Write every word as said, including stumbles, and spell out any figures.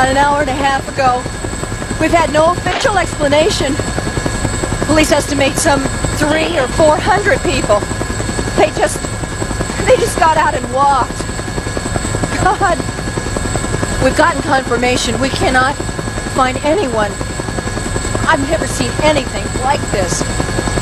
about an hour and a half ago. We've had no official explanation. Police estimate some three or four hundred people. They just, they just got out and walked. God, we've gotten confirmation. We cannot find anyone. I've never seen anything like this.